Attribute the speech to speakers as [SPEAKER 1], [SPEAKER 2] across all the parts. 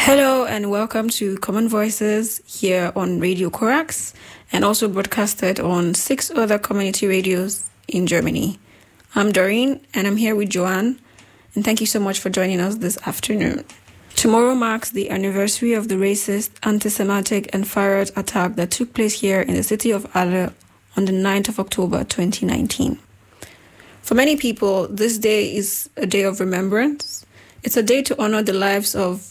[SPEAKER 1] Hello and welcome to Common Voices here on Radio Korax and also broadcasted on 6 other community radios in Germany. I'm Doreen and I'm here with Joanne, and thank you so much for joining us this afternoon. Tomorrow marks the anniversary of the racist, anti-Semitic and firearms attack that took place here in the city of Halle on the 9th of October 2019. For many people, this day is a day of remembrance. It's a day to honor the lives of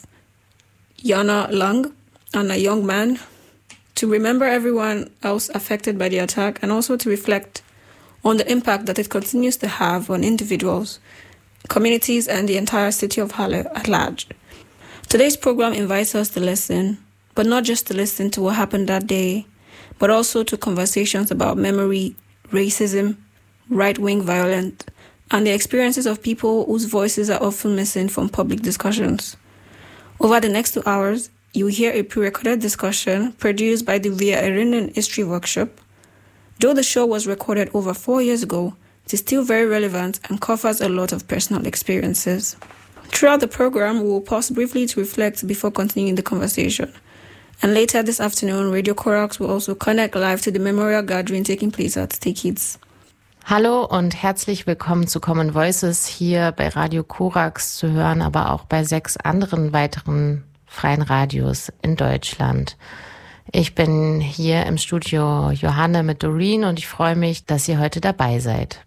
[SPEAKER 1] Jana Lang and a young man, to remember everyone else affected by the attack, and also to reflect on the impact that it continues to have on individuals, communities, and the entire city of Halle at large. Today's program invites us to listen, but not just to listen to what happened that day, but also to conversations about memory, racism, right-wing violence, and the experiences of people whose voices are often missing from public discussions. Over the next 2 hours, you will hear a pre-recorded discussion produced by the Via Erinnern History Workshop. Though the show was recorded over 4 years ago, it is still very relevant and covers a lot of personal experiences. Throughout the program, we will pause briefly to reflect before continuing the conversation. And later this afternoon, Radio Korax will also connect live to the memorial gathering taking place at Stay Kids.
[SPEAKER 2] Hallo und herzlich willkommen zu Common Voices, hier bei Radio Korax zu hören, aber auch bei 6 anderen weiteren freien Radios in Deutschland. Ich bin hier im Studio Johanne mit Doreen und ich freue mich, dass ihr heute dabei seid.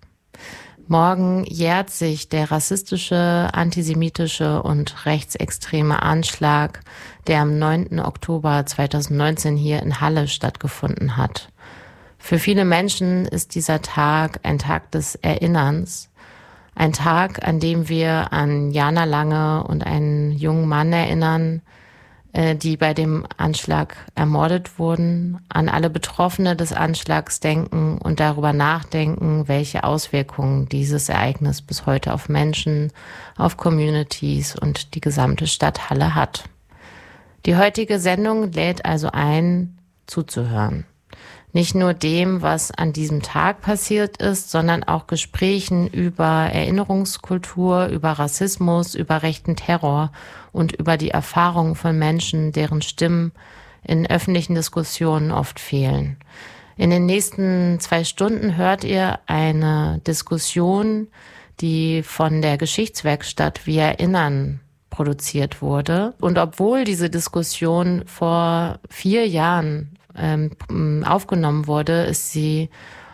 [SPEAKER 2] Morgen jährt sich der rassistische, antisemitische und rechtsextreme Anschlag, der am 9. Oktober 2019 hier in Halle stattgefunden hat. Für viele Menschen ist dieser Tag ein Tag des Erinnerns, ein Tag, an dem wir an Jana Lange und einen jungen Mann erinnern, die bei dem Anschlag ermordet wurden, an alle Betroffene des Anschlags denken und darüber nachdenken, welche Auswirkungen dieses Ereignis bis heute auf Menschen, auf Communities und die gesamte Stadt Halle hat. Die heutige Sendung lädt also ein, zuzuhören. Nicht nur dem, was an diesem Tag passiert ist, sondern auch Gesprächen über Erinnerungskultur, über Rassismus, über rechten Terror und über die Erfahrungen von Menschen, deren Stimmen in öffentlichen Diskussionen oft fehlen. In den nächsten 2 Stunden hört ihr eine Diskussion, die von der Geschichtswerkstatt Wir Erinnern produziert wurde. Und obwohl diese Diskussion vor 4 Jahren aufgenommen wurde, ist sie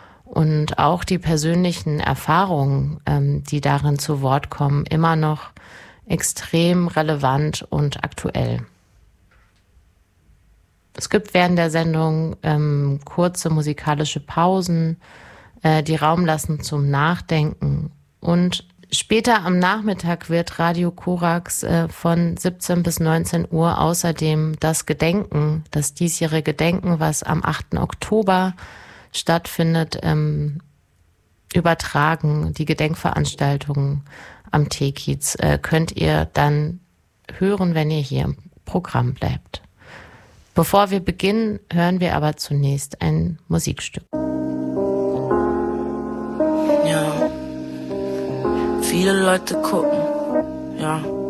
[SPEAKER 2] und auch die persönlichen Erfahrungen, die darin zu Wort kommen, immer noch extrem relevant und aktuell. Es gibt während der Sendung kurze musikalische Pausen, die Raum lassen zum Nachdenken, und später am Nachmittag wird Radio Korax von 17 bis 19 Uhr außerdem das diesjährige Gedenken, was am 8. Oktober stattfindet, übertragen. Die Gedenkveranstaltungen am T-Kiez könnt ihr dann hören, wenn ihr hier im Programm bleibt. Bevor wir beginnen, hören wir aber zunächst ein Musikstück.
[SPEAKER 3] Ja. Viele Leute gucken, ja.